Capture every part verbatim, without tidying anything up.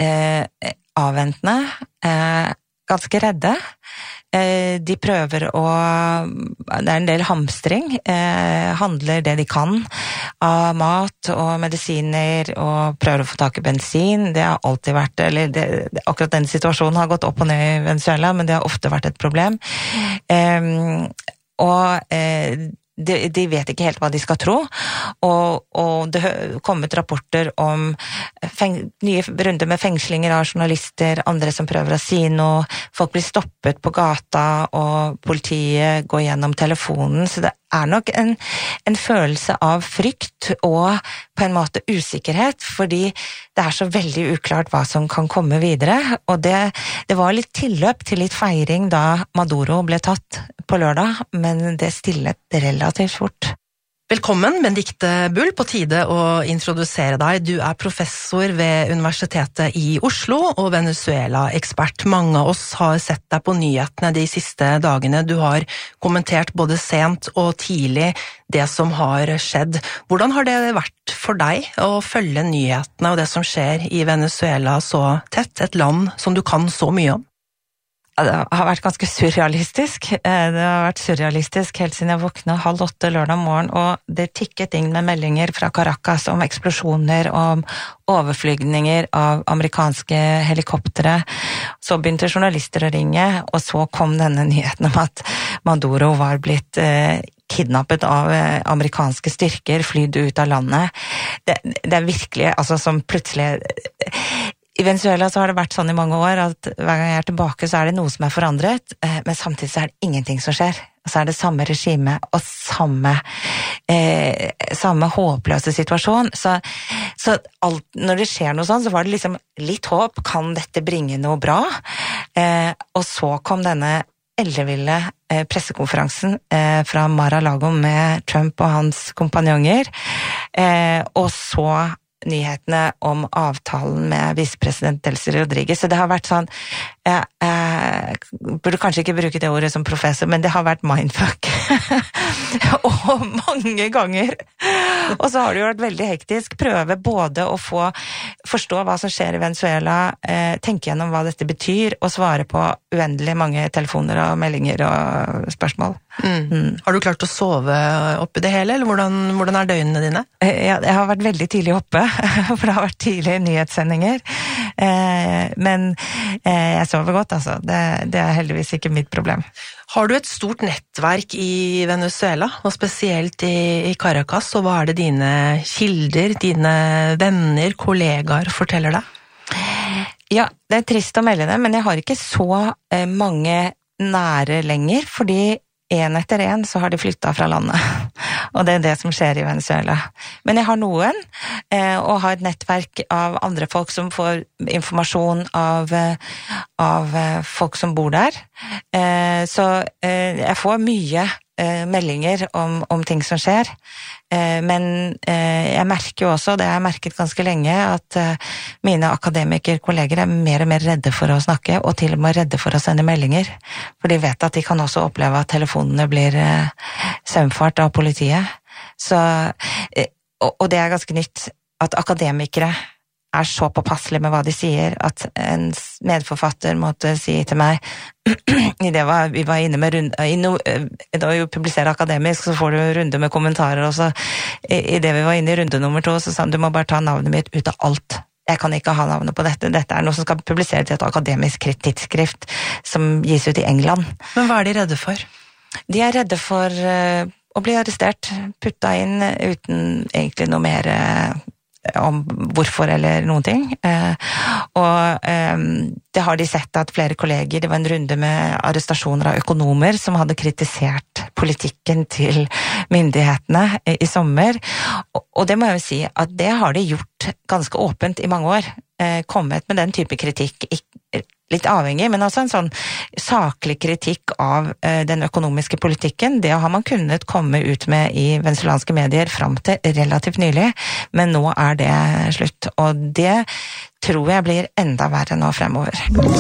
eh, avventende, eh, ganske redde. Eh, de prøver å, det er en del hamstring, eh, handler det de kan av mat og medisiner og prøver å få tak i bensin. Det har alltid vært, eller det, akkurat den situasjonen har gått opp og ned i Venezuela, men det har ofte vært et problem. Eh, og eh, De, de vet ikke helt hva de skal tro, og, og det har kommet rapporter om feng, nye runder med fengslinger av journalister, andre som prøver å si noe, folk blir stoppet på gata, og politiet går gjennom telefonen, så det er nok en, en følelse av frykt og på en måte usikkerhet, fordi det er så veldig uklart hva som kan komme videre, og det, det var litt tilløp til litt feiring da Maduro ble tatt på lørdag, men det stillet relativt fort. Velkommen, Benedikte Bull, på tide å introdusere deg. Du er professor ved Universitetet i Oslo og Venezuela-ekspert. Mange av oss har sett deg på nyhetene de siste dagene. Du har kommentert både sent og tidlig det som har skjedd. Hvordan har det vært for deg å følge nyhetene og det som skjer i Venezuela så tett, et land som du kan så mye om? Det har vært ganske surrealistisk. Det har vært surrealistisk helt siden jeg våkna halv åtte lørdag morgen, og det tikket inn med meldinger fra Caracas om eksplosjoner, om overflygninger av amerikanske helikoptere. Så begynte journalister å ringe, og så kom denne nyheten om at Maduro var blitt eh, kidnappet av eh, amerikanske styrker, flydd ut av landet. Det, det er virkelig, altså som plutselig... I Venezuela så har det vært sånn i mange år at hver gang jeg er tilbake så er det noe som er forandret, men samtidig så er det ingenting som skjer. Og så er det samme regime og samme, eh, samme håpløse situasjon. Så, så alt, når det skjer noe sånn, så var det liksom litt håp, kan dette bringe noe bra? Eh, og så kom denne elleville eh, pressekonferansen eh, fra Mar-a-Lago med Trump og hans kompanjonger, eh, og så nyhetene om avtalen med visepresident Delcy Rodriguez. Så det har vært sånn, jeg, jeg burde kanskje ikke bruke det ordet som professor, men det har vært mindfuck. Og mange ganger. Og så har det jo vært veldig hektisk. Prøve både å få forstå hva som skjer i Venezuela, eh, tenke gjennom hva dette betyr, og svare på uendelig mange telefoner og meldinger og spørsmål. Mm. Mm. Har du klart å sove oppe i det hele, eller hvordan, hvordan er døgnene dine? Ja, jeg har vært veldig tidlig oppe, for det har vært tidlige nyhetssendinger. Eh, men eh, jeg sover godt, altså. Det, det er heldigvis ikke mitt problem. Har du et stort nettverk i Venezuela, og spesielt i, i Caracas, og hva er det dine kilder, dine venner, kollegaer forteller deg? Ja, det er trist å melde det, men jeg har ikke så eh, mange nære lenger, fordi en etter en så har de flyttet fra landet, og det er det som skjer i Venezuela. Men jeg har noen, eh, og har et nettverk av andre folk som får informasjon av, av folk som bor der. Eh, så eh, jeg får mye eh, meldinger om, om ting som skjer, eh, men eh, jeg merker jo også, det har jeg merket ganske lenge, at eh, mine akademikerkolleger er mer og mer redde for å snakke, og til og med redde for å sende meldinger, for de vet at de kan også oppleve at telefonene blir eh, søvnfart av politiet. Så, eh, og, og det er ganske nytt at akademikere er så påpasselige med hva de sier, at en medforfatter måtte si til meg, i det var, vi var inne med runde, i no, da vi publiserer akademisk, så får du runde med kommentarer, og så i, i det vi var inne i runde nummer to, så sa han, du må bare ta navnet mitt ut av alt. Jeg kan ikke ha navnet på dette. Dette er noe som skal publiseres i et akademisk tidsskrift som gis ut i England. Men hva er de redde for? De er redde for uh, å bli arrestert, putta inn uten egentlig noe mer uh, om hvorfor eller noen ting. Eh, og eh, det har de sett at flere kolleger, det var en runde med arrestasjoner av økonomer som hadde kritisert politikken til myndighetene i, i sommer. Og, og det må jeg jo si at det har de gjort ganske åpent i mange år. Eh, kommet med den type kritikk, ikke litt avhengig, men altså en sånn saklig kritikk av eh, den økonomiske politikken, det har man kunnet komme ut med i venezuelanske medier frem til relativt nylig, men nå er det slutt, og det tror jeg blir enda verre nå fremover.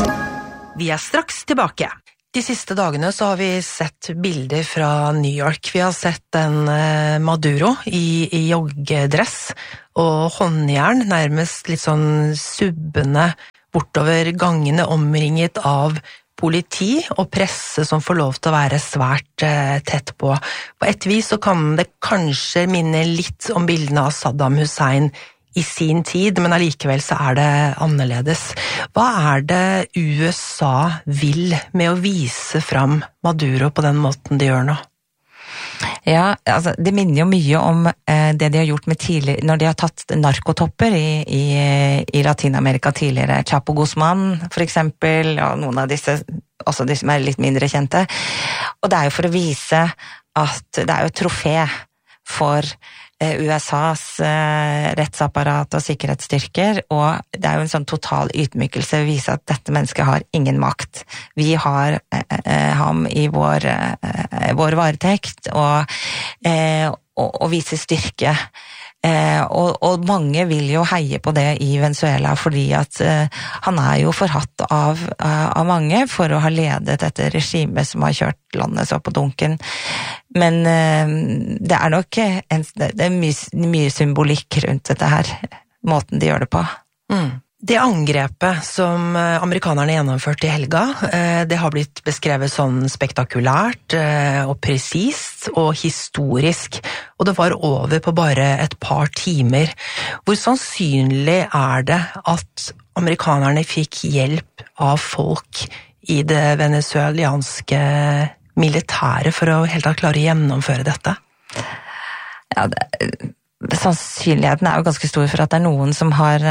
Vi er straks tilbake. De siste dagene så har vi sett bilder fra New York. Vi har sett en eh, Maduro i, i joggedress og håndjern, nærmest litt sånn subbende bortover gangene omringet av politi og presse som får lov til å være svært eh, tett på. På et vis så kan det kanskje minne litt om bildene av Saddam Hussein i sin tid, men allikevel så er det annerledes. Hva er det U S A vil med å vise fram Maduro på den måten de gjør nå? Ja, altså, det minner jo mye om eh, det de har gjort med tidlig, når de har tatt narkotopper i, i, i Latinamerika tidligere. Chapo Guzman, for eksempel, og noen av disse, også de som er litt mindre kjente. Og det er jo for å vise at det er jo et trofé for U S A's eh, rettsapparat og sikkerhetsstyrker, og det er jo en sånn total ydmykelse å vise at dette mennesket har ingen makt. Vi har eh, ham i vår, eh, vår varetekt, og, eh, og, og vise styrke. Eh, og, og mange vil jo heie på det i Venezuela, fordi at eh, han er jo forhatt av, av mange for å ha ledet dette regimet som har kjørt landet så på dunken. Men eh, det er nok en, det er mye, mye symbolikk rundt dette her, måten de gjør det på. Mm. Det angrepet som amerikanerne gjennomførte i helga, det har blitt beskrevet sånn spektakulært og presist og historisk, og det var over på bare et par timer. Hvor sannsynlig er det at amerikanerne fikk hjelp av folk i det venezuelanske militæret for å helt klare å gjennomføre dette? Ja, det sannsynligheten er jo ganske stor for at det er noen som har,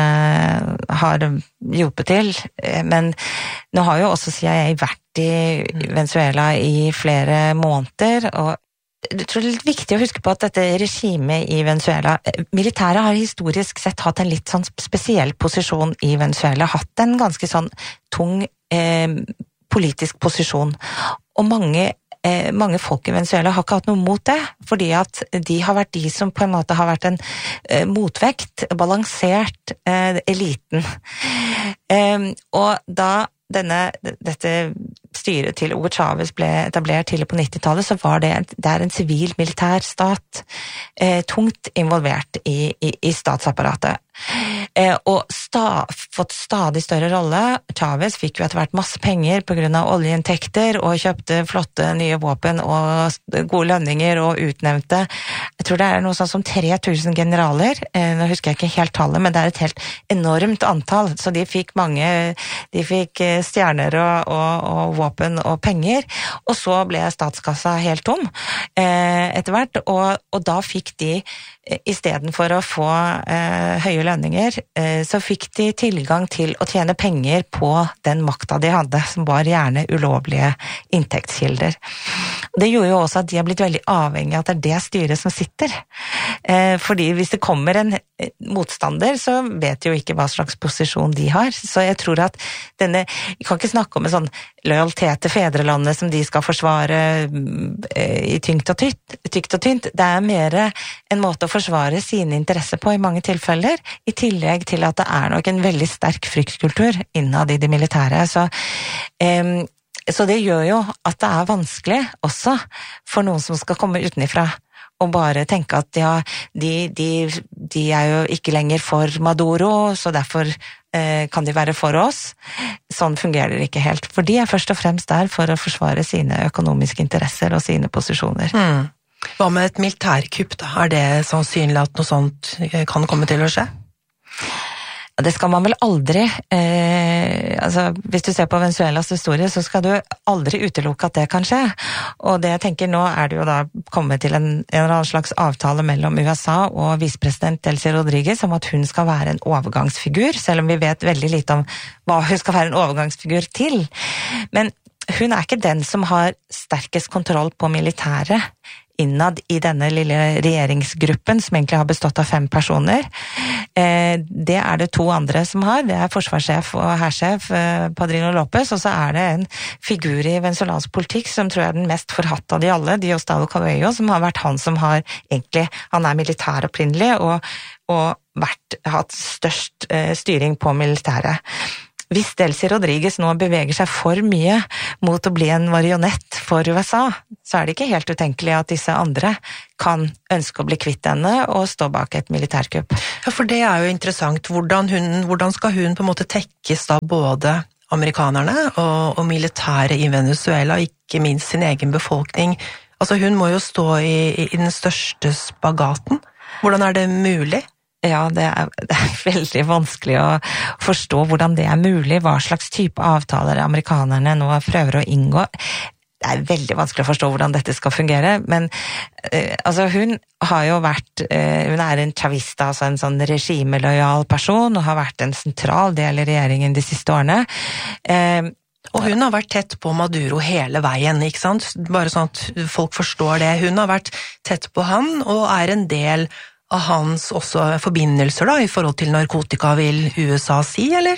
har hjulpet til, men nå har jo også C I A vært i Venezuela i flere måneder, og jeg tror det er litt viktig å huske på at dette regimet i Venezuela, militæret har historisk sett hatt en litt sånn spesiell posisjon i Venezuela, hatt en ganske sånn tung eh, politisk posisjon, og mange Eh, mange folk i Venezuela har ikke hatt noe mot det, fordi at de har vært de som på en måte har vært en eh, motvekt, balansert eh, eliten. Eh, og da denne, dette styret til Hugo Chávez ble etablert tidlig på nittitallet, så var det, det er en sivil militær stat, eh, tungt involvert i, i, i statsapparatet. Eh, og sta, fått stadig større rolle. Chávez fikk jo etter hvert masse penger på grunn av oljeinntekter, og kjøpte flotte nye våpen og gode lønninger og utnevnte. Jeg tror det er noe sånn som tre tusen generaler, eh, nå husker jeg ikke helt tallet, men det er et helt enormt antall, så de fikk mange, de fikk stjerner og, og, og våpen og penger, og så ble statskassa helt tom eh, etter hvert, og, og da fikk de i stedet for å få eh, høye lønninger, eh, så fikk de tilgang til å tjene penger på den makta de hadde, som var gjerne ulovlige inntektskilder. Det gjorde jo også at de har blitt veldig avhengig av at det er det styret som sitter. Eh, fordi hvis det kommer en motstander, så vet de jo ikke hva slags posisjon de har. Så jeg tror at denne, vi kan ikke snakke om en sånn lojalitet til fedrelandet som de skal forsvare eh, i tykt og tynt, tykt og tynt. Det er mer en måte å forsvare sine interesser på i mange tilfeller, i tillegg til at det er nok en veldig sterk fryktkultur innad i det militære. Så, um, så det gjør jo at det er vanskelig også for noen som skal komme utenifra og bare tenke at ja, de, de, de er jo ikke lenger for Maduro, så derfor eh, kan de være for oss. Sånn fungerer det ikke helt, for de er først og fremst der for å forsvare sine økonomiske interesser og sine posisjoner. Hmm. Hva med et militærkupp da? Er det sannsynlig at noe sånt kan komme til å skje? Det skal man vel aldri, eh, altså hvis du ser på Venezuelas historie, så skal du aldri utelukke at det kan skje. Og det jeg tenker nå er det jo da kommet til en, en eller annen slags avtale mellom U S A og visepresident Delcy Rodriguez om at hun skal være en overgangsfigur, selv om vi vet veldig lite om hva hun skal være en overgangsfigur til. Men hun er ikke den som har sterkest kontroll på militæret innad i denne lille regjeringsgruppen, som egentlig har bestått av fem personer. Eh, det er det to andre som har, det er forsvarssjef og hærsjef eh, Padrino López, og så er det en figur i venezuelansk politikk som tror jeg er den mest forhatt av de alle, Diosdado Cabello, som har vært han som har egentlig, han er militær opprinnelig, og, og vært, hatt størst eh, styring på militæret. hvis Delcy Rodriguez nå beveger seg for mye mot å bli en marionett for U S A, så er det ikke helt utenkelig at disse andre kan ønske å bli kvitt henne og stå bak et militærkupp. Ja, for det er jo interessant. Hvordan, hun, hvordan skal hun på en måte tekkes da både amerikanerne og, og militære i Venezuela, ikke minst sin egen befolkning? Altså hun må jo stå i, i den største spagaten. Hvordan er det mulig? Ja, det er, det er veldig vanskelig å forstå hvordan det er mulig, hva slags type avtaler amerikanerne nå prøver å inngå. Det er veldig vanskelig å forstå hvordan dette skal fungere, men eh, altså hun har jo vært, eh, hun er en chavista, altså en sånn regimelojal person, og har vært en sentral del i regjeringen de siste årene. Eh, Og hun har vært tett på Maduro hele veien, ikke sant? Bare sånn at folk forstår det. Hun har vært tett på han, og er en del av hans også forbindelser da, i forhold til narkotika, vil U S A si, eller?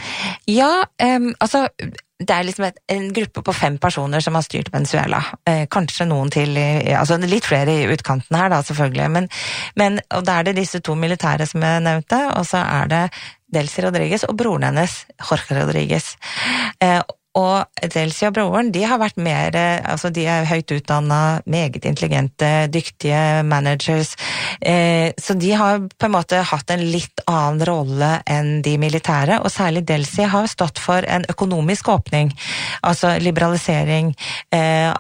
Ja, um, altså, det er liksom et, en gruppe på fem personer som har styrt Venezuela. Eh, kanskje noen til, i, altså litt flere i utkanten her da, selvfølgelig, men, men og da er det disse to militære som jeg nevnte, og så er det Delcy Rodriguez og broren hennes, Jorge Rodriguez. Eh, Og Delcy og broren, de har vært mer, altså de er høyt utdannet, meget intelligente, dyktige managers, eh, så de har på en måte hatt en litt annen rolle enn de militære, og særlig Delcy har stått for en økonomisk åpning, altså liberalisering, eh,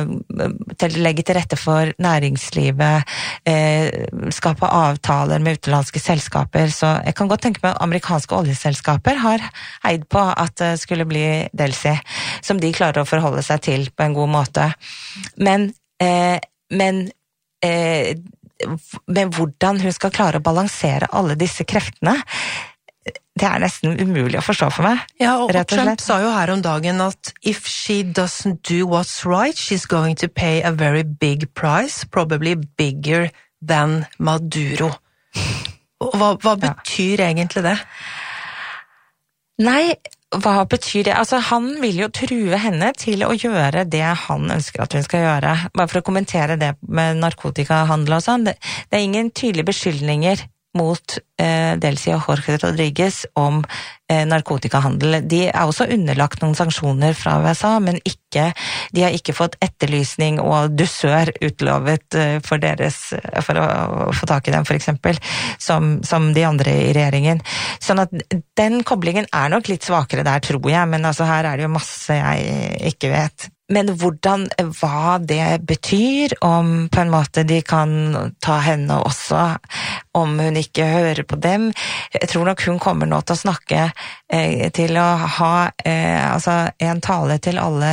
til, legge til rette for næringslivet, eh, skape avtaler med utenlandske selskaper, så jeg kan godt tenke meg at amerikanske oljeselskaper har heid på at det skulle bli Delcy, som de klarer å forholde seg til på en god måte. Men, eh, men, eh, men hvordan hun skal klare å balansere alle disse kreftene, det er nesten umulig å forstå for meg. Ja, og, og Trump sa jo her om dagen at if she doesn't do what's right, she's going to pay a very big price, probably bigger than Maduro. Og hva, hva betyr ja. egentlig det? Nei, hva betyr det? Altså, han vil jo true henne til å gjøre det han ønsker at hun skal gjøre. Bare for å kommentere det med narkotikahandel og sånn. Det, det er ingen tydelige beskyldninger mot eh, Delcy og Jorge Rodriguez om eh, narkotikahandel. De er også underlagt noen sanksjoner fra U S A, men ikke, de har ikke fått etterlysning og dusør utlovet eh, for deres, for å, å få tak i dem, for eksempel, som, som de andre i regjeringen. Sånn at den koblingen er nok litt svakere der, tror jeg, men altså her er det jo masse jeg ikke vet. Men hvordan, hva det betyr, om på en måte de kan ta henne også, om hun ikke hører på dem. Jeg tror nok hun kommer nå til å snakke eh, til å ha eh, altså en tale til alle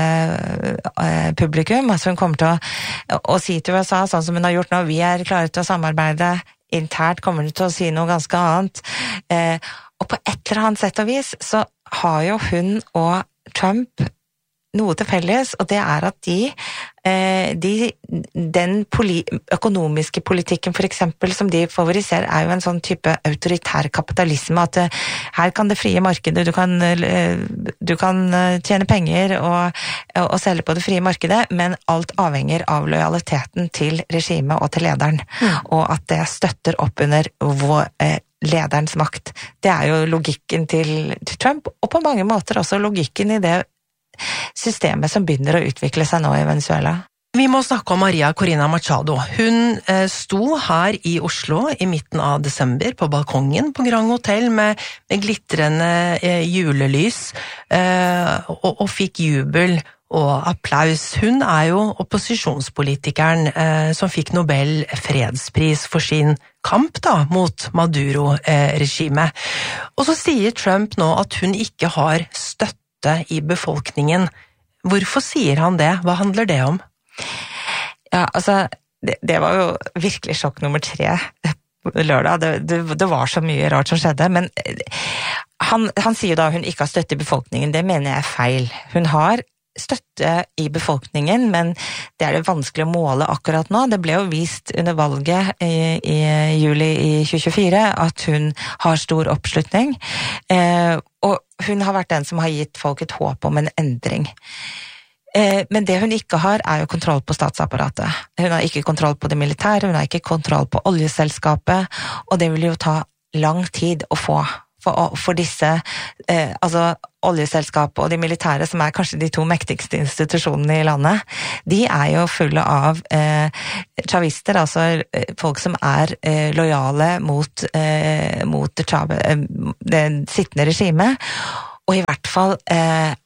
eh, publikum. Altså hun kommer til å, å si til U S A, sånn som hun har gjort nå, vi er klare til å samarbeide. Internt kommer hun til å si noe ganske annet. Eh, og på et eller annet sett og vis så har jo hun og Trump noe til felles, og det er at de, de den poli, økonomiske politikken for eksempel som de favoriserer er jo en sånn type autoritær kapitalisme, at her kan det frie markedet, du kan, du kan tjene penger og, og selge på det frie markedet, men alt avhenger av lojaliteten til regimet og til lederen, mm. og at det støtter opp under vår, eh, lederens makt. Det er jo logikken til, til Trump, og på mange måter også logikken i det systemet som begynner å utvikle seg nå i Venezuela. Vi må snakke om Maria Corina Machado. Hun eh, sto her i Oslo i midten av desember på balkongen på Grand Hotel med, med glitrende eh, julelys eh, og, og fikk jubel og applaus. Hun er jo opposisjonspolitikeren eh, som fikk Nobel fredspris for sin kamp da, mot Maduro-regimet. Eh, og så sier Trump nå at hun ikke har støtte i befolkningen. Hvorfor sier han det? Hva handler det om? Ja, altså, det, det var jo virkelig sjokk nummer tre lørdag. Det, det, det var så mye rart som skjedde, men han, han sier da hun ikke har støtte i befolkningen. Det mener jeg er feil. Hun har støtte i befolkningen, men det er det vanskelig å måle akkurat nå. Det ble jo vist under valget i, i juli i tjue tjuefire at hun har stor oppslutning, eh, og hun har vært den som har gitt folk et håp om en endring. Eh, men det hun ikke har er jo kontroll på statsapparatet. Hun har ikke kontroll på det militære, hun har ikke kontroll på oljeselskapet, og det vil jo ta lang tid å få. for, for disse, eh, altså oljeselskap og de militære, som er kanskje de to mektigste institusjonene i landet, de er jo fulle av eh, chavister, altså eh, folk som er eh, lojale mot, eh, mot det, Chave, eh, det sittende regimet, og i hvert fall eh,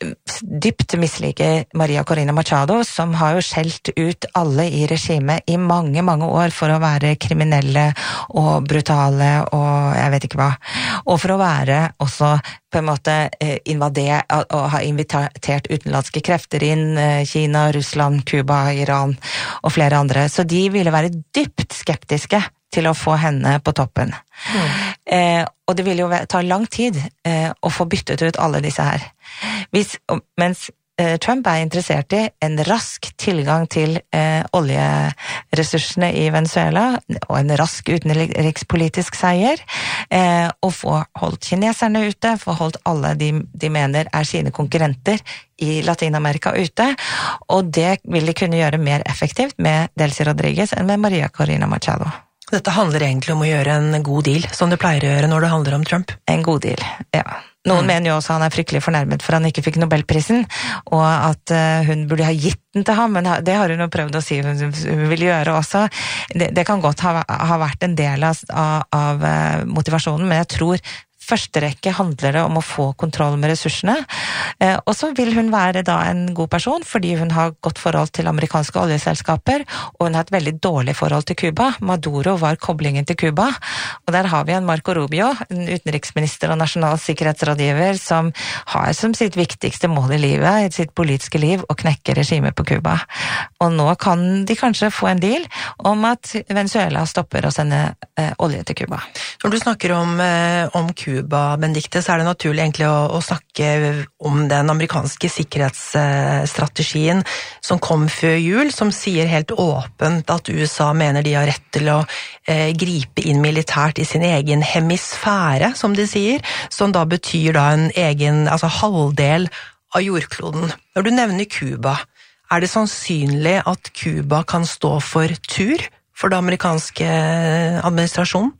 dypt misliker Maria Corina Machado, som har jo skjelt ut alle i regimet i mange, mange år for å være kriminelle og brutale og jeg vet ikke hva. Og for å være også på en måte invadert og ha invitert utenlandske krefter inn, Kina, Russland, Kuba, Iran og flere andre. Så de ville være dypt skeptiske til å få henne på toppen. Mm. Eh, og det vil jo ta lang tid eh, å få byttet ut alle disse her. Hvis, mens eh, Trump er interessert i en rask tilgang til eh, oljeressursene i Venezuela, og en rask utenrikspolitisk seier, eh, og få holdt kineserne ute, få holdt alle de, de mener er sine konkurrenter i Latinamerika ute, og det vil de kunne gjøre mer effektivt med Delcy Rodriguez enn med Maria Corina Machado. Dette handler egentlig om å gjøre en god deal, som det pleier å gjøre når det handler om Trump. En god deal, ja. Noen mm. mener jo også han er fryktelig fornærmet for han ikke fikk Nobelprisen, og at uh, hun burde ha gitt den til ham, men det har hun jo prøvd å si hun, hun vil gjøre også. Det, det kan godt ha, ha vært en del av, av uh, motivasjonen, men jeg tror første rekke handler det om å få kontroll med ressursene, eh, og så vil hun være da en god person, fordi hun har godt forhold til amerikanske oljeselskaper, og hun har et veldig dårlig forhold til Cuba. Maduro var koblingen til Cuba, og der har vi en Marco Rubio, en utenriksminister og nasjonal sikkerhetsrådgiver, som har som sitt viktigste mål i livet, i sitt politiske liv, å knekke regimet på Cuba. Og nå kan de kanskje få en deal om at Venezuela stopper å sende eh, olje til Cuba. Når du snakker om, eh, om Cuba, Benedikte, så er det naturlig egentlig å, å snakke om den amerikanske sikkerhetsstrategien som kom før jul, som sier helt åpent at U S A mener de har rett til å eh, gripe inn militært i sin egen hemisfære, som de sier, som da betyr da en egen, altså halvdel av jordkloden. Når du nevner Cuba, er det sannsynlig at Cuba kan stå for tur for det amerikanske administrasjonen?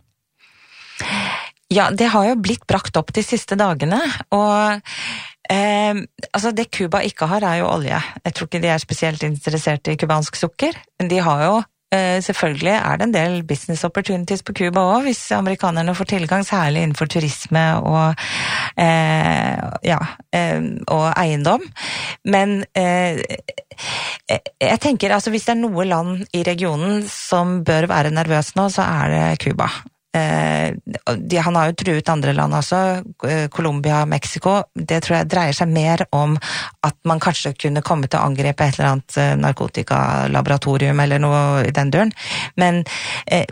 Ja, det har jo blitt brakt opp de siste dagene, og eh, altså det Cuba ikke har er jo olje. Jeg tror ikke de er spesielt interessert i kubansk sukker, men de har jo, eh, selvfølgelig er det en del business opportunities på Cuba også, hvis amerikanerne får tilgang, særlig innenfor turisme og, eh, ja, eh, og eiendom. Men eh, jeg tenker, altså hvis det er noe land i regionen som bør være nervøs nå, så er det Cuba. Eh, de, han har jo truet andre land også, eh, Colombia, Mexico. Det tror jeg dreier seg mer om at man kanskje kunne komme til å angripe et eller annet eh, narkotikalaboratorium eller noe i den duren. Men eh,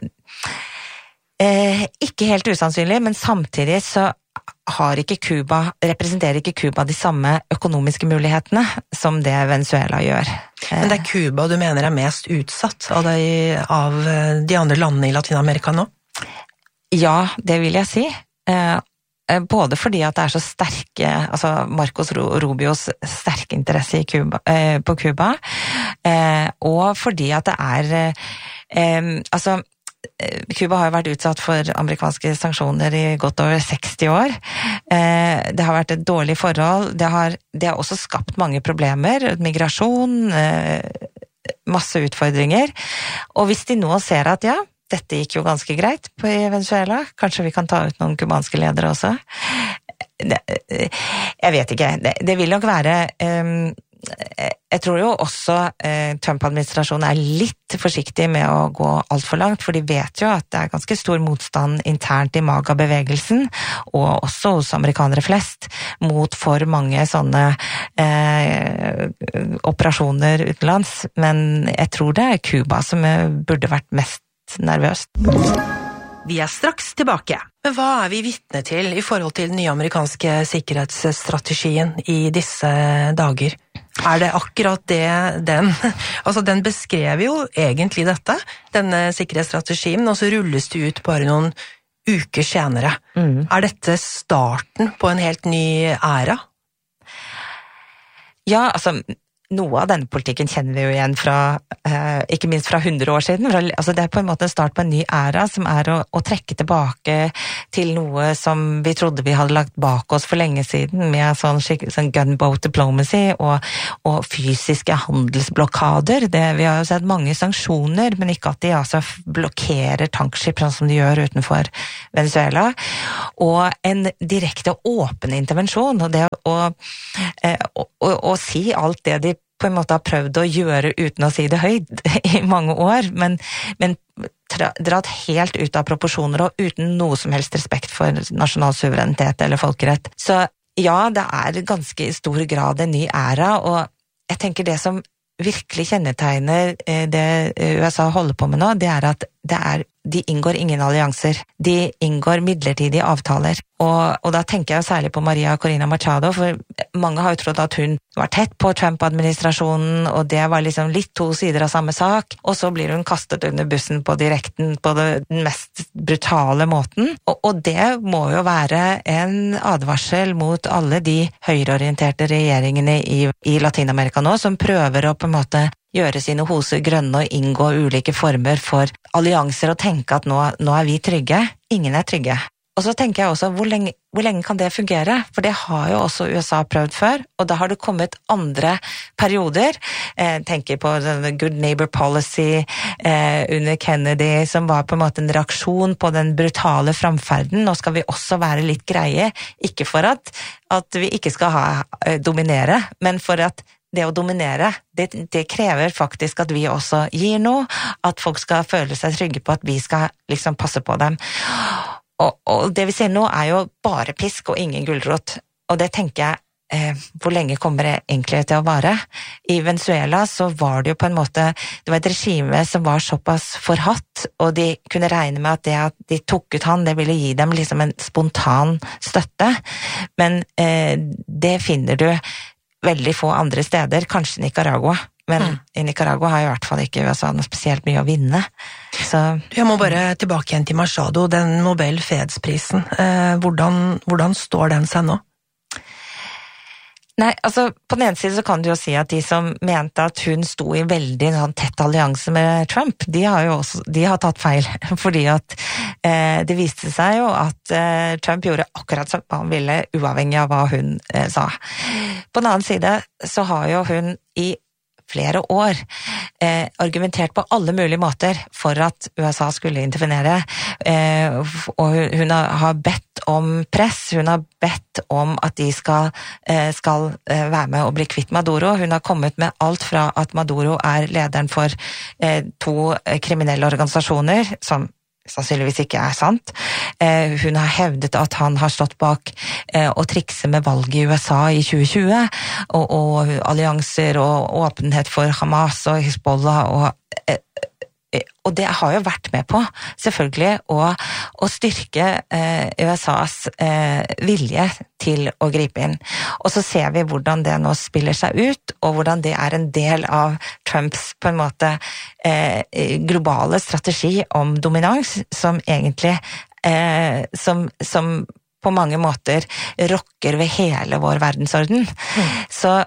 eh, ikke helt usannsynlig, men samtidig så har ikke Cuba, representerer ikke Cuba de samme økonomiske mulighetene som det Venezuela gjør. Men det er Cuba du mener er mest utsatt av de, av de andre landene i Latinamerika nå? Ja, det vil jeg si. Eh, både fordi at det er så sterke, altså Marcos Rubios sterke interesse i Cuba, eh, på Cuba, eh, og fordi at det er, eh, altså Cuba har jo vært utsatt for amerikanske sanksjoner i godt over seksti år. Eh, det har vært et dårlig forhold. Det har, det har også skapt mange problemer, migrasjon, eh, masse utfordringer. Og hvis de nå ser at ja, dette gikk jo ganske greit på Venezuela. Kanskje vi kan ta ut noen kubanske ledere også. Det, jeg vet ikke. Det, det vil nok være um, jeg tror jo også uh, Trump-administrasjonen er litt forsiktig med å gå alt for langt, for de vet jo at det er ganske stor motstand internt i MAGA-bevegelsen, og også hos amerikanere flest, mot for mange sånne uh, operasjoner utenlands. Men jeg tror det er Cuba som burde vært mest nervøst. Vi er straks tilbake. Men hva er vi vitne til i forhold til den nye amerikanske sikkerhetsstrategien i disse dager? Er det akkurat det den, altså den beskrev jo egentlig dette, denne sikkerhetsstrategien, og så rulles det ut bare noen uker senere. Mm. Er dette starten på en helt ny æra? Ja, altså noe av denne politikken kjenner vi jo igjen fra, eh, ikke minst fra hundre år siden. Fra, altså det er på en måte en start på en ny æra, som er å, å trekke tilbake til noe som vi trodde vi hadde lagt bak oss for lenge siden, med sånn, sånn gunboat diplomacy og, og fysiske handelsblokader. Det, vi har jo sett mange sanksjoner, men ikke at de altså blokkerer tankskip, sånn som de gjør utenfor Venezuela. Og en direkte åpen intervensjon, og det å, eh, å, å, å si alt det de på en måte har prøvd å gjøre uten å si det høyt i mange år, men, men tra, dratt helt ut av proporsjoner og uten noe som helst respekt for nasjonal suverenitet eller folkerett. Så ja, det er ganske i stor grad en ny æra, og jeg tenker det som virkelig kjennetegner det U S A holder på med nå, det er at det er, de inngår ingen allianser. De inngår midlertidige avtaler. Og, og da tenker jeg særlig på Maria Corina Machado, for mange har jo trodd at hun var tett på Trump-administrasjonen, og det var liksom litt to sider av samme sak, og så blir hun kastet under bussen på direkten på den mest brutale måten. Og, og det må jo være en advarsel mot alle de høyreorienterte regjeringene i, i Latinamerika nå, som prøver å på en måte gjøre sine hoser grønne og inngå ulike former for allianser og tenke at nå, nå er vi trygge. Ingen er trygge. Og så tenker jeg også, hvor lenge, hvor lenge kan det fungere? For det har jo også U S A prøvd før, og da har det kommet andre perioder. Jeg tenker på Good Neighbor Policy eh, under Kennedy, som var på en måte en reaksjon på den brutale framferden. Nå skal vi også være litt greie, ikke for at, at vi ikke skal ha, dominere, men for at det å dominere, det, det krever faktisk at vi også gir noe, at folk skal føle seg trygge på at vi skal liksom passe på dem. Og, og det vi ser nå er jo bare pisk og ingen gulrot, og det tenker jeg, eh, hvor lenge kommer det egentlig til å vare? I Venezuela så var det jo på en måte, det var et regime som var såpass forhatt, og de kunne regne med at det at de tok ut han, det ville gi dem liksom en spontan støtte, men eh, det finner du veldig få andre steder, kanskje Nicaragua, men mm. i Nicaragua har i hvert fall ikke U S A noe spesielt mye å vinne. Så jeg må bare tilbake igjen til Machado, den Nobel fredsprisen. Eh, hvordan, hvordan står den seg nå? Nei, altså på den ene siden så kan du jo si at de som mente at hun sto i veldig sånn tett allianse med Trump, de har jo også, de har tatt feil, fordi at eh, det viste seg jo at eh, Trump gjorde akkurat som han ville, uavhengig av hva hun eh, sa. På den annen side så har jo hun i flere år eh, argumentert på alle mulige måter for at U S A skulle intervenere, eh, og hun, hun har bedt om press, hun har bedt om at de skal, eh, skal eh, være med og bli kvitt Maduro. Hun har kommet med alt fra at Maduro er lederen for eh, to kriminelle organisasjoner, som sannsynligvis ikke er sant. Eh, hun har hevdet at han har stått bak eh, å trikse med valget i U S A i tjue tjue, og, og allianser og åpenhet for Hamas og Hezbollah, og, eh, og det har jo vært med på, selvfølgelig, å, å styrke eh, U S A's eh, vilje til å gripe inn. Og så ser vi hvordan det nå spiller seg ut, og hvordan det er en del av Trumps på en måte eh, globale strategi om dominans, som egentlig eh, som, som på mange måter rokker ved hele vår verdensorden. Mm. Så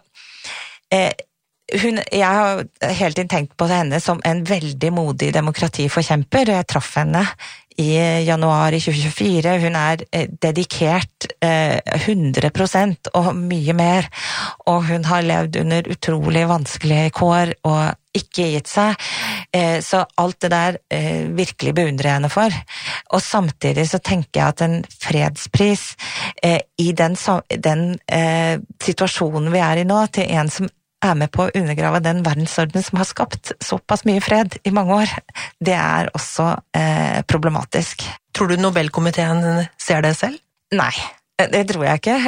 eh, Hun, jeg har helt inn tenkt på henne som en veldig modig demokratiforkjemper. Jeg traff henne i januar i tjue tjuefire. Hun er dedikert eh, hundre prosent og mye mer, og hun har levd under utrolig vanskelige kår og ikke gitt seg. Eh, så alt det der eh, virkelig beundrer jeg henne for. Og samtidig så tenker jeg at en fredspris eh, i den, den eh, situasjonen vi er i nå, til en som er med på å undergrave den verdensordenen som har skapt såpass mye fred i mange år, det er også eh, problematisk. Tror du Nobelkomiteen ser det selv? Nei, det tror jeg ikke.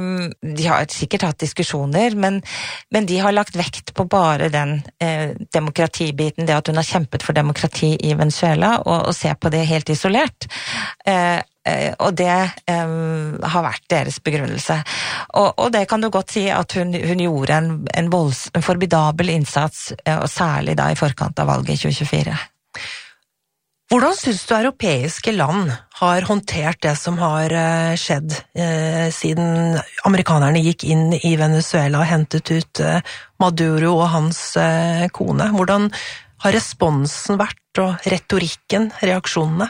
De har sikkert hatt diskusjoner, men, men de har lagt vekt på bare den eh, demokratibiten, det at hun har kjempet for demokrati i Venezuela, og, og ser på det helt isolert. Eh, og det um, har vært deres begrunnelse. Og, og det kan du godt si at hun, hun gjorde en, en, volds, en formidabel innsats, og særlig da i forkant av valget i tjue tjuefire. Hvordan synes du europeiske land har håndtert det som har skjedd eh, siden amerikanerne gikk inn i Venezuela og hentet ut eh, Maduro og hans eh, kone? Hvordan har responsen vært, og retorikken, reaksjonene?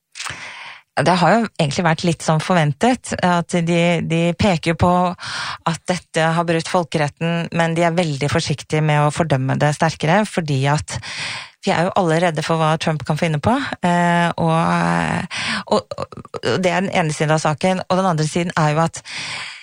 Det har jo egentlig vært litt som forventet, at de, de peker på at dette har brutt folkeretten, men de er veldig forsiktige med å fordømme det sterkere, fordi at vi er jo alle redde for hva Trump kan finne på, og, og, og det er den ene siden av saken, og den andre siden er jo at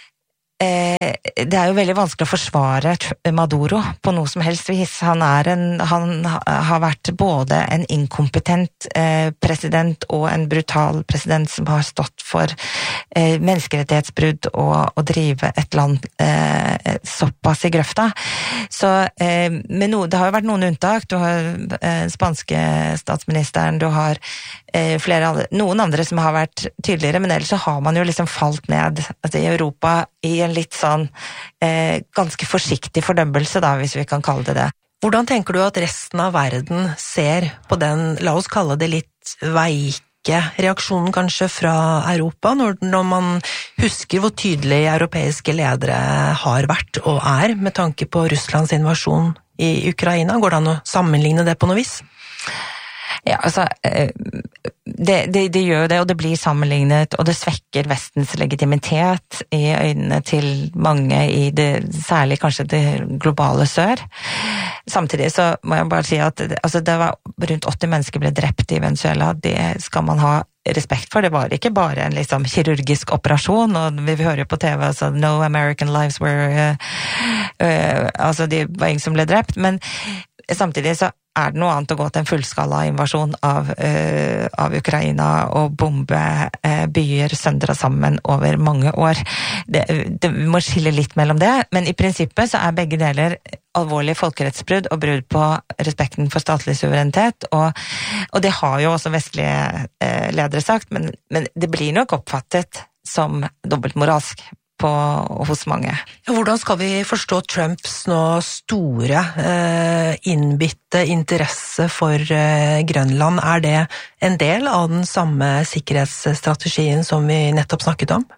Eh, det er jo veldig vanskelig å forsvare Maduro på noe som helst vis. Han, er en, han har vært både en inkompetent eh, president og en brutal president som har stått for eh, menneskerettighetsbrudd og å drive et land eh, såpass i grøfta. Så, eh, men no, det har jo vært noen unntak. Du har eh, spanske statsministeren, du har eh, flere andre, noen andre som har vært tydeligere, men ellers så har man jo liksom falt ned. Altså i Europa i en litt sånn eh, ganske forsiktig fordømmelse da, hvis vi kan kalle det det. Hvordan tenker du at resten av verden ser på den, la oss kalle det litt veike reaksjonen kanskje fra Europa, når, når man husker hvor tydelig europeiske ledere har vært og er med tanke på Russlands invasjon i Ukraina? Går det an å sammenligne det på noe vis? Ja, altså, det, det, det gjør jo det, og det blir sammenlignet, og det svekker Vestens legitimitet i øynene til mange i det, særlig kanskje det globale sør. Samtidig så må jeg bare si at altså, det var rundt åtti mennesker ble drept i Venezuela, det skal man ha respekt for. Det var ikke bare en liksom kirurgisk operasjon, og vi hører jo på T V altså, no American lives were uh, uh, altså det var ingen som ble drept, men samtidig så er det noe annet å gå til en fullskala invasjon av, uh, av Ukraina og bombe uh, byer søndre sammen over mange år. Det, det vi må skille litt mellom det, men i prinsippet så er begge deler alvorlige folkerettsbrudd og brudd på respekten for statlig suverenitet, og, og det har jo også vestlige uh, ledere sagt, men, men det blir nok oppfattet som dobbeltmoralsk på, hos mange. Hvordan skal vi forstå Trumps nå store eh, innbitte interesse for eh, Grønland? Er det en del av den samme sikkerhetsstrategien som vi nettopp snakket om?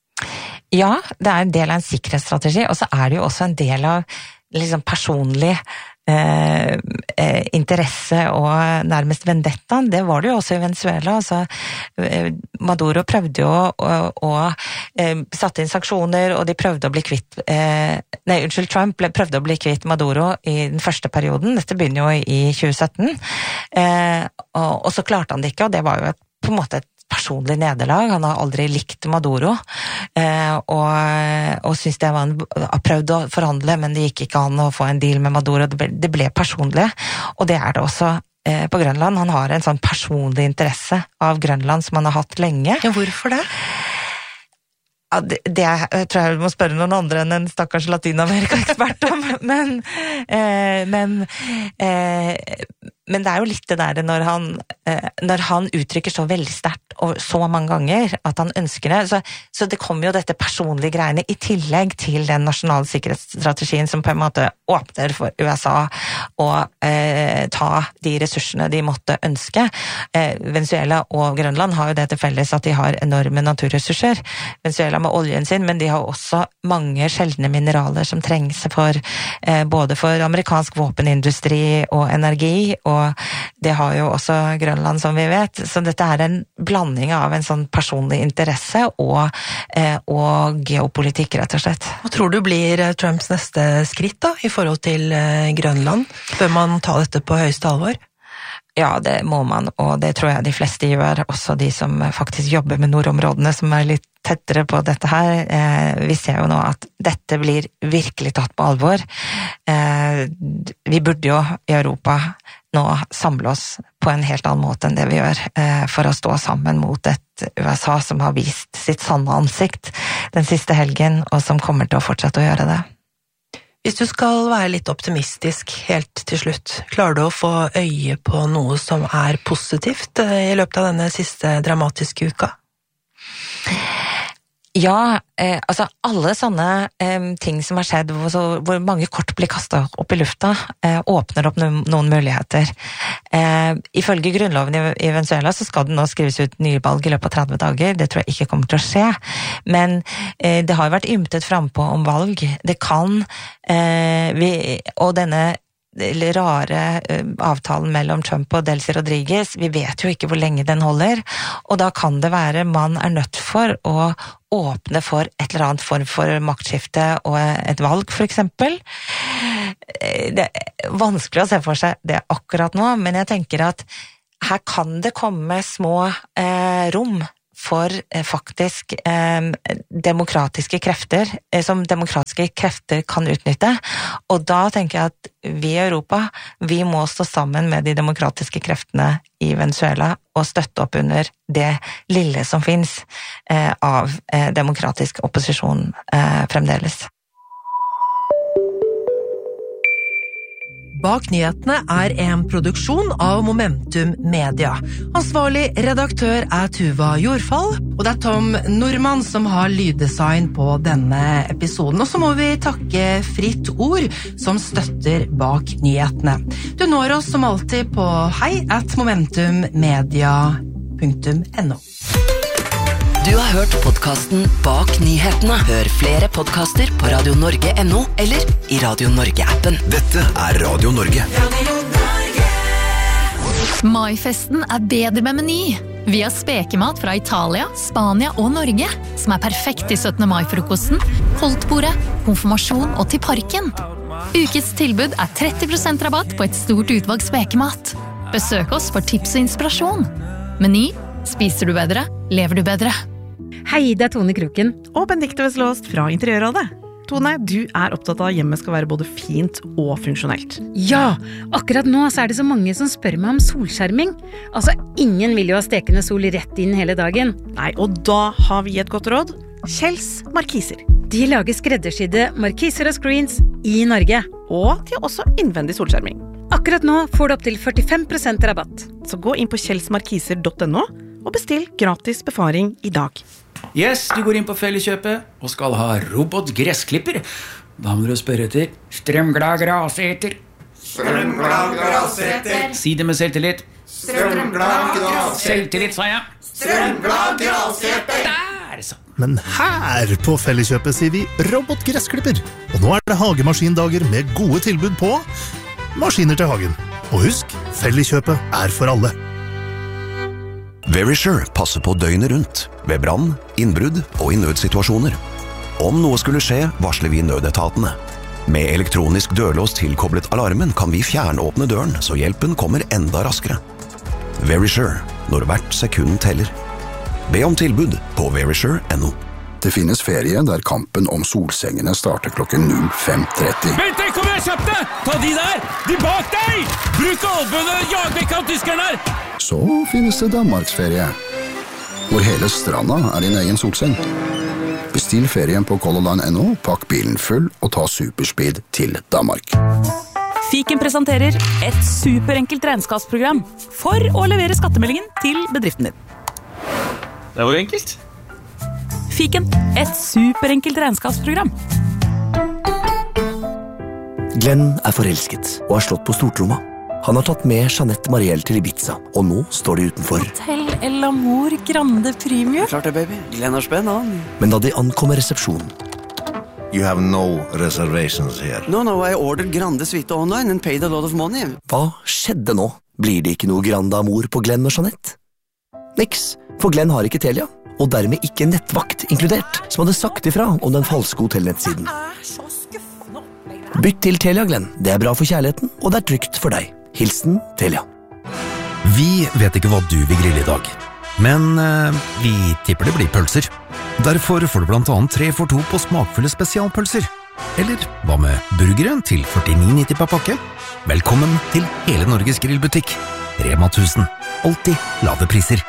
Ja, det er en del av en sikkerhetsstrategi, og så er det jo også en del av liksom personlig Eh, eh, interesse og nærmest vendetta. Det var det jo også i Venezuela. Altså, eh, Maduro prøvde jo å, å, å eh, satte inn sanksjoner, og de prøvde å bli kvitt eh, nei, unnskyld, Trump ble, prøvde å bli kvitt Maduro i den første perioden. Dette begynner jo i tjue sytten. Eh, og, og så klarte han det ikke, og det var jo et, på en måte et personlig nederlag. Han har aldri likt Maduro, eh, og, og synes det var en, har prøvd å forhandle, men det gikk ikke an å få en deal med Maduro. Det ble, det ble personlig, og det er det også eh, på Grønland. Han har en sånn personlig interesse av Grønland som han har hatt lenge. Ja, hvorfor det? Ja, det, det jeg tror jeg må spørre noen andre enn en stakkars Latinamerika-ekspert om, men, eh, men, eh, men det er jo litt det der når han, eh, når han uttrykker så veldig sterkt og så mange ganger at han ønsker det, så, så det kommer jo dette personlige greiene i tillegg til den nasjonale sikkerhetsstrategien som på en måte åpner for U S A å eh, ta de ressursene de måtte ønske. Eh, Venezuela og Grønland har jo det til felles at de har enorme naturressurser. Venezuela med oljen sin, men de har også mange sjeldne mineraler som trengs for, eh, både for amerikansk våpenindustri og energi, og det har jo også Grønland som vi vet, så dette er en blanding av en sånn personlig interesse og, eh, og geopolitikk, rett og slett. Hva tror du blir Trumps neste skritt da, i forhold til eh, Grønland? Bør man ta dette på høyeste alvor? Ja, det må man, og det tror jeg de fleste gjør, også de som faktisk jobber med nordområdene, som er litt tettere på dette her. Eh, vi ser jo nå at dette blir virkelig tatt på alvor. Eh, vi burde jo i Europa nå samle oss på en helt annen måte enn det vi gjør, eh, for å stå sammen mot et U S A som har vist sitt sanne ansikt den siste helgen, og som kommer til å fortsette å gjøre det. Hvis du skal være litt optimistisk helt til slutt, klarer du å få øye på noe som er positivt i løpet av denne siste dramatiske uka? Ja, eh, altså alle sånne eh, ting som har skjedd, hvor, så, hvor mange kort blir kastet opp i lufta, eh, åpner opp noen, noen muligheter. Eh, ifølge grunnloven i, i Venezuela så skal det nå skrives ut nye valg i løpet av tretti dager, det tror jeg ikke kommer til å skje, men eh, det har jo vært ymtet frempå om valg. Det kan, eh, vi, og denne rare avtalen mellom Trump og Delcy Rodriguez, vi vet jo ikke hvor lenge den holder, og da kan det være man er nødt for å åpne for et eller annet form for maktskifte og et valg, for eksempel. Det er vanskelig å se for seg det akkurat nå, men jeg tenker at her kan det komme små eh, rom for eh, faktisk eh, demokratiske krefter, eh, som demokratiske krefter kan utnytte. Og da tenker jeg at vi i Europa, vi må stå sammen med de demokratiske kreftene i Venezuela og støtte opp under det lille som finnes eh, av eh, demokratisk opposisjon eh, fremdeles. Bak nyhetene er en produksjon av Momentum Media. Ansvarlig redaktør er Tuva Jordfall, og det er Tom Normann som har lyddesign på denne episoden. Og så må vi takke Fritt Ord, som støtter Bak nyhetene. Du når oss som alltid på hei at momentummedia punktum no. Du har hørt podcasten Bak nyhetene. Hør flere podcaster på radio norge punktum no eller i Radio Norge-appen. Dette er Radio Norge. Maifesten er bedre med Meny. Vi har spekemat fra Italia, Spania og Norge, som er perfekt til syttende mai-frokosten, koldtbordet, konfirmasjon og til parken. Ukets tilbud er tretti prosent rabatt på et stort utvalg spekemat. Besøk oss for tips og inspirasjon. Meny, spiser du bedre, lever du bedre. Hei, det er Tone Kroken. Og Benedikte Veslåst fra Interiørrådet. Tone, du er opptatt av at hjemmet skal være både fint og funksjonelt. Ja, akkurat nå så er det så mange som spør meg om solskjerming. Altså, ingen vil jo ha stekende sol rett inn hele dagen. Nei, og da har vi et godt råd. Kjells Markiser. De lager skreddersydde markiser og screens i Norge. Og de har også innvendig solskjerming. Akkurat nå får du opp til førtifem prosent rabatt. Så gå inn på kjelsmarkiser punktum no og bestill gratis befaring i dag. Yes, du går inn på Felleskjøpet og skal ha robotgressklipper. Da må du spørre etter strømglad graseter. Strømglad graseter. Si det med selvtillit. Strømglad graseter. Selvtillit, sa jeg. Strømglad graseter. Der, så. Men her på Felleskjøpet sier vi robotgressklipper. Og nå er det hagemaskindager med gode tilbud på maskiner til hagen. Og husk, Felleskjøpet er for alle. Verisure passer på døgnet rundt, ved brann, innbrudd og i nødsituasjoner. Om noe skulle skje, varsler vi nødetatene. Med elektronisk dørlås tilkoblet alarmen kan vi fjernåpne døren, så hjelpen kommer enda raskere. Verisure, når hvert sekund teller. Be om tilbud på verisure punktum no. Det finnes ferie der kampen om solsengene starter klokken null fem tretti. Vent, kom igjen, kjapt deg! Ta de der! De bak deg! Bruk albønene og jag vekk av tyskerne her! Så finnes det Danmarksferie, hvor hele stranda er din egen solseng. Bestill ferien på Color Line punktum no, pakk bilen full og ta superspeed til Danmark. Fiken presenterer et superenkelt regnskapsprogram for å levere skattemeldingen til bedriften din. Det var enkelt. Fiken, et superenkelt regnskapsprogram. Glenn er forelsket og har slått på stortromma. Han har tatt med Jeanette Marielle til Ibiza, og nå står de utenfor. Hotel El Amor Grande Premium. Klart det, baby. Glenn har spenn, han. Men da de ankommer resepsjonen. You have no reservations here. No, no, I ordered Grande Suite online and paid a lot of money. Hva skjedde nå? Blir det ikke noe Grande Amor på Glenn og Jeanette? Niks, for Glenn har ikke Telia. Og dermed ikke nettvakt inkludert, som hadde sagt ifra om den falske hotellnettsiden. Bytt til Telia, Glenn. Det er bra for kjærligheten, og det er trygt for deg. Hilsen Telia. Vi vet ikke hva du vil grille i dag, men uh, vi tipper det blir pølser. Derfor får du blant annet tre for to på smakfulle spesialpølser. Eller hva med burgeren til førtini nitti per pakke? Velkommen til hele Norges grillbutikk. Rema tusen. Alltid lave priser.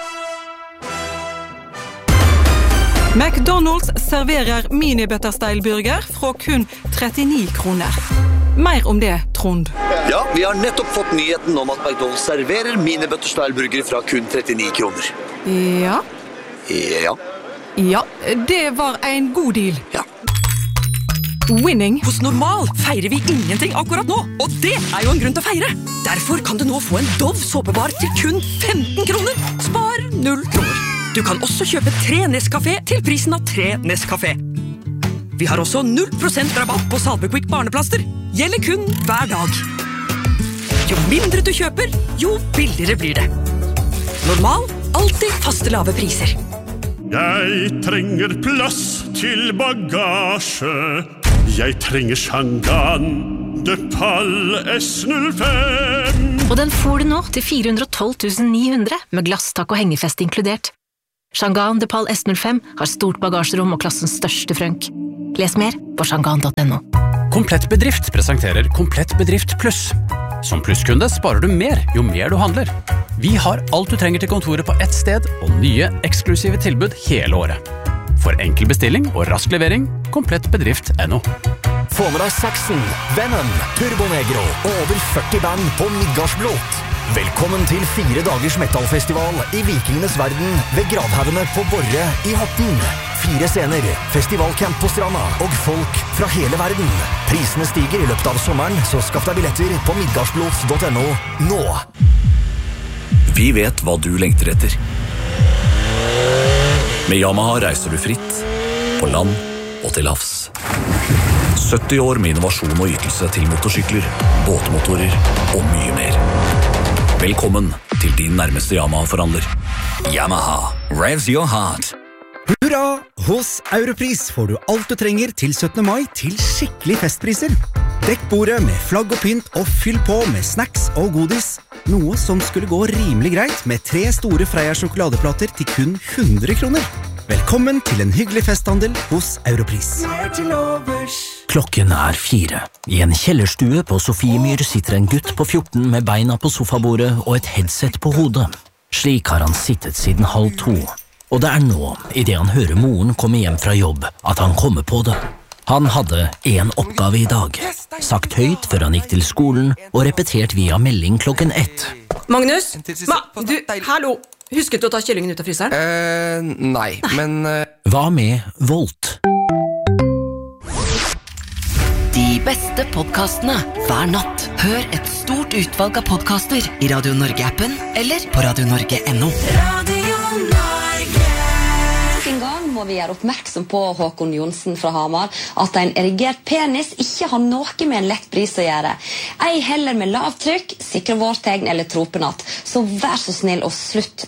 McDonald's serverer mini-butterstyle-burger fra kun trettini kroner. Mer om det, Trond. Ja, vi har nettopp fått nyheten om at McDonald's serverer mini-butterstyle-burger fra kun trettini kroner. Ja. Ja. Ja, det var en god deal. Ja. Winning. Hos Normal feirer vi ingenting akkurat nå, og det er jo en grunn til å feire. Derfor kan du nå få en Dove såpebar til kun femten kroner. Spar null kroner. Du kan også kjøpe tre Nescafé til prisen av tre Nescafé. Vi har også null prosent rabatt på Salvequick barneplaster. Gjelder kun hver dag. Jo mindre du kjøper, jo billigere blir det. Normal, alltid faste lave priser. Jeg trenger plass til bagasje. Jeg trenger Shangan de Pal S null fem. Og den får du nå til fire hundre og tolv tusen ni hundre med glasstak og hengefest inkludert. Shangan de Pal S null fem har stort bagasjerom og klassens største frønk. Les mer på shangan punktum no. Komplett Bedrift presenterer Komplett Bedrift Pluss. Som plusskunde sparer du mer jo mer du handler. Vi har alt du trenger til kontoret på ett sted, og nye, eksklusive tilbud hele året. For enkel bestilling og rask levering, komplett bedrift punktum no. Få med deg Saxon, Venom, Turbo Negro og over førti band på Midgardsblot. Velkommen til fire dagers metalfestival i Vikingenes verden ved Gravhaugene på Borre i Horten. Fire scener, festivalcamp på stranda og folk fra hele verden. Prisene stiger i løpet av sommeren, så skaff deg billetter på midgardsblot punktum no nå. Vi vet hva du lengter etter. Med Yamaha reiser du fritt, på land og til havs. sytti år med innovasjon og ytelse til motorsykler, båtmotorer og mye mer. Velkommen til din nærmeste Yamaha-forhandler. Yamaha, revs your heart. Hurra! Hos Europris får du alt du trenger til syttende mai til skikkelig festpriser. Dekk bordet med flagg og pynt og fyll på med snacks og godis. Noe som skulle gå rimelig greit med tre store Freia sjokoladeplater til kun hundre kroner. Velkommen til en hyggelig festhandel hos Europris. Klokken er fire. I en kjellerstue på Sofiemyr sitter en gutt på fjorten med beina på sofabordet og et headset på hodet. Slik har han sittet siden halv to. Og det er nå, i det han hører moren komme hjem fra jobb, at han kommer på det. Han hadde en oppgave i dag, sagt høyt før han gikk til skolen, og repetert via melding klokken ett. Magnus? Ma, du, hallo! Husket du å ta kyllingen ut av fryseren? Eh, nei, men... Uh... Hva med Volt? De beste podcastene hver natt. Hør et stort utvalg av podcaster i Radio Norge-appen eller på radio norge punktum no. Radio Norge. En gang må vi gjøre oppmerksom på Håkon Jonsen fra Hamar at en erigert penis ikke har noe med en lett bris å gjøre. Ei heller med lavtrykk, sikre vårtegn eller tropenatt. Så vær så snill og slutt